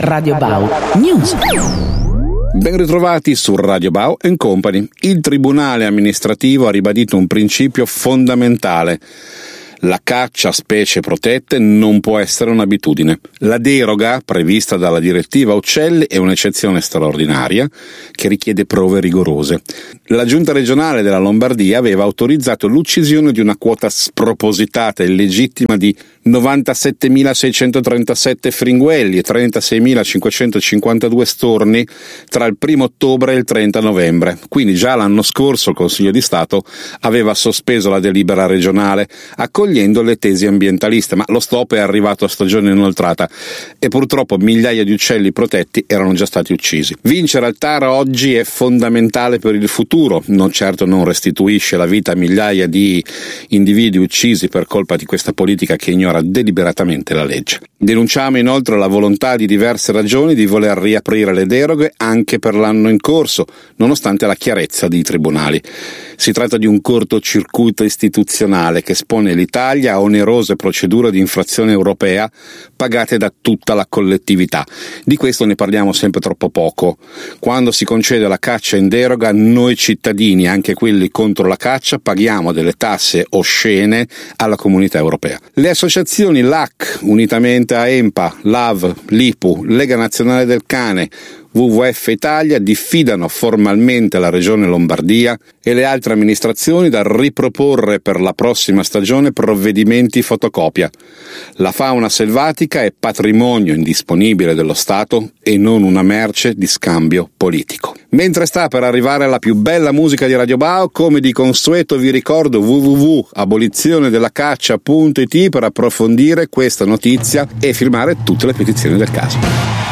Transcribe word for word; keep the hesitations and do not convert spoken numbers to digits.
Radio Bau News. Ben ritrovati su Radio Bau and Company. Il Tribunale amministrativo ha ribadito un principio fondamentale. La caccia a specie protette non può essere un'abitudine. La deroga prevista dalla direttiva Uccelli è un'eccezione straordinaria che richiede prove rigorose. La giunta regionale della Lombardia aveva autorizzato l'uccisione di una quota spropositata e illegittima di novantasettemilaseicentotrentasette fringuelli e trentaseimilacinquecentocinquantadue storni tra il primo ottobre e il trenta novembre. Quindi già l'anno scorso il Consiglio di Stato aveva sospeso la delibera regionale, accogliendo le tesi ambientaliste, ma lo stop è arrivato a stagione inoltrata e purtroppo migliaia di uccelli protetti erano già stati uccisi. Vincere al TAR oggi è fondamentale per il futuro, non certo non restituisce la vita a migliaia di individui uccisi per colpa di questa politica che ignora deliberatamente la legge. Denunciamo inoltre la volontà di diverse ragioni di voler riaprire le deroghe anche per l'anno in corso, nonostante la chiarezza dei tribunali. Si tratta di un cortocircuito istituzionale che espone l'Italia a onerose procedure di infrazione europea pagate da tutta la collettività. Di questo ne parliamo sempre troppo poco. Quando si concede la caccia in deroga, noi cittadini, anche quelli contro la caccia, paghiamo delle tasse oscene alla comunità europea. Le associazioni L A C, unitamente a EMPA, L A V, l'I P U, Lega Nazionale del Cane, W W F Italia diffidano formalmente la Regione Lombardia e le altre amministrazioni dal riproporre per la prossima stagione provvedimenti fotocopia. La fauna selvatica è patrimonio indisponibile dello Stato e non una merce di scambio politico. Mentre sta per arrivare la più bella musica di Radio Bau, come di consueto vi ricordo w w w punto abolizione della caccia punto i t per approfondire questa notizia e firmare tutte le petizioni del caso.